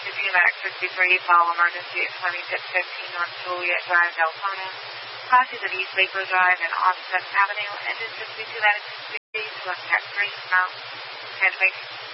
If you electricity for you, call emergency at 2615 North Juliet Drive, Deltona. Crossings of East Lakewood Drive and Offset Avenue, engine 62 latitude speed, left at 3 knots, transmission.